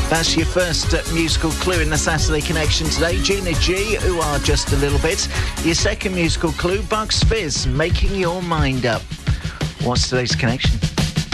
That's your first musical clue in the Saturday Connection today. Gina G, Who Are Just a Little Bit. Your second musical clue, Bucks Fizz, Making Your Mind Up. What's today's connection?